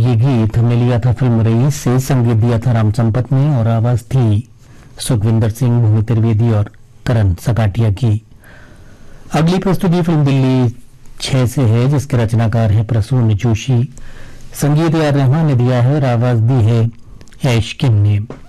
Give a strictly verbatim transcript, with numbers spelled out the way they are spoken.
ये गीत हमने लिया था फिल्म रईस से, संगीत दिया था राम संपत ने और आवाज थी सुखविंदर सिंह, भूमि त्रिवेदी और करण सकाटिया की। अगली प्रस्तुति फिल्म दिल्ली छह से है, जिसके रचनाकार है प्रसून जोशी, संगीत ए आर रहमान ने दिया है और आवाज दी है ऐश किम ने।